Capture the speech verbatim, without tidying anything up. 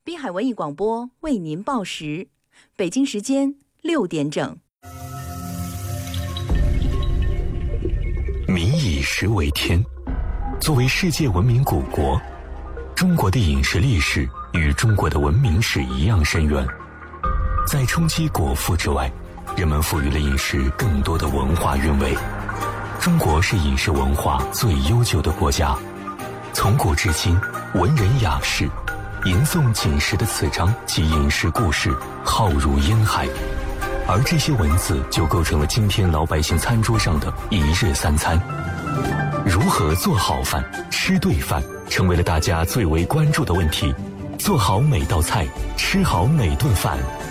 滨海文艺广播为您报时，北京时间六点整。 民以食为天，作为世界文明古国，中国的饮食历史与中国的文明史一样深远。在冲击果腹之外，人们赋予了饮食更多的文化韵味。中国是饮食文化最悠久的国家，从古至今，文人雅士吟诵锦食的词章及饮食故事浩如烟海，而这些文字就构成了今天老百姓餐桌上的一日三餐。如何做好饭、吃对饭，成为了大家最为关注的问题。做好每道菜，吃好每顿饭，